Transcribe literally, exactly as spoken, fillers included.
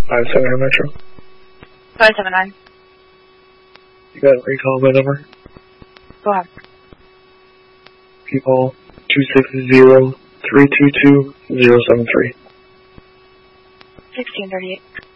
five seven nine Metro. five seven nine. You got a recall my number? Go ahead. People two six zero three two two zero seven three. sixteen thirty-eight.